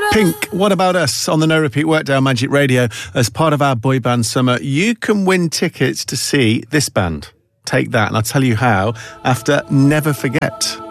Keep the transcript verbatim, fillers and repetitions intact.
Pink, What About Us on the No Repeat Workday Magic Radio. As part of our boy band summer, you can win tickets to see this band. Take that, and I'll tell you how after Never Forget.